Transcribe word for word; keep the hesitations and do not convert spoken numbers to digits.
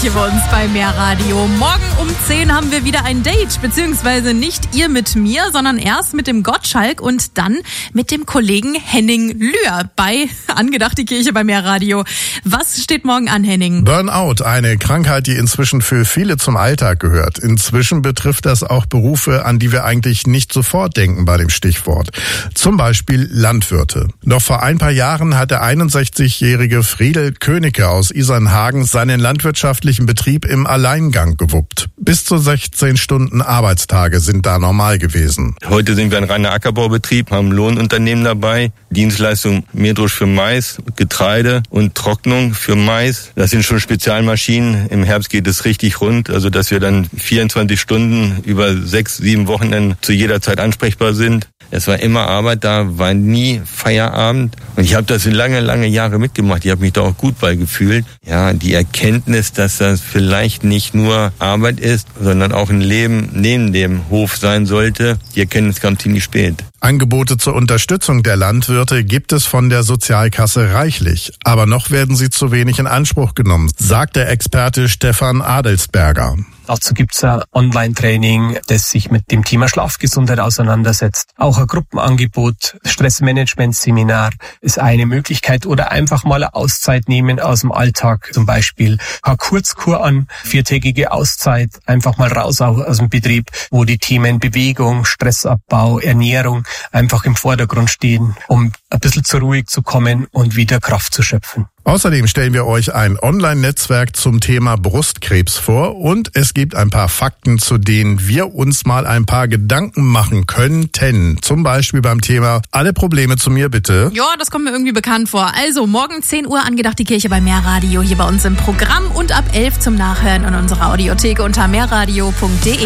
hier bei uns bei Mehrradio. Morgen um zehn haben wir wieder ein Date, beziehungsweise nicht ihr mit mir, sondern erst mit dem Gottschalk und dann mit dem Kollegen Henning Lühr bei Angedacht die Kirche bei Mehrradio. Was steht morgen an, Henning? Burnout, eine Krankheit, die inzwischen für viele zum Alltag gehört. Inzwischen betrifft das auch Berufe, an die wir eigentlich nicht sofort denken bei dem Stichwort. Zum Beispiel Landwirte. Noch vor ein paar Jahren hat der einundsechzigjährige Friedel Königke aus Isernhagen seinen landwirtschaftlichen Betrieb im Alleingang gewuppt. Bis zu sechzehn Stunden Arbeitstage sind da normal gewesen. Heute sind wir ein reiner Ackerbaubetrieb, haben Lohnunternehmen dabei, Dienstleistung Mähdrusch für Mais, Getreide und Trocknung für Mais. Das sind schon Spezialmaschinen. Im Herbst geht es richtig rund, also dass wir dann vierundzwanzig Stunden über sechs, sieben Wochenenden zu jeder Zeit ansprechbar sind. Es war immer Arbeit, da war nie Feierabend. Und ich habe das lange, lange Jahre mitgemacht. Ich habe mich da auch gut bei gefühlt. Ja, die Erkenntnis, dass das vielleicht nicht nur Arbeit ist, sondern auch ein Leben neben dem Hof sein sollte, die Erkenntnis kam ziemlich spät. Angebote zur Unterstützung der Landwirte gibt es von der Sozialkasse reichlich. Aber noch werden sie zu wenig in Anspruch genommen, sagt der Experte Stefan Adelsberger. Dazu gibt's ein Online-Training, das sich mit dem Thema Schlafgesundheit auseinandersetzt. Auch ein Gruppenangebot, Stressmanagement-Seminar ist eine Möglichkeit oder einfach mal eine Auszeit nehmen aus dem Alltag. Zum Beispiel ein Kurzkur an, viertägige Auszeit, einfach mal raus aus dem Betrieb, wo die Themen Bewegung, Stressabbau, Ernährung einfach im Vordergrund stehen, um ein bisschen zur Ruhe zu kommen und wieder Kraft zu schöpfen. Außerdem stellen wir euch ein Online-Netzwerk zum Thema Brustkrebs vor und es gibt ein paar Fakten, zu denen wir uns mal ein paar Gedanken machen könnten. Zum Beispiel beim Thema Alle Probleme zu mir bitte. Ja, das kommt mir irgendwie bekannt vor. Also morgen zehn Uhr Angedacht die Kirche bei Mehrradio hier bei uns im Programm und ab elf zum Nachhören in unserer Audiothek unter mehrradio punkt de.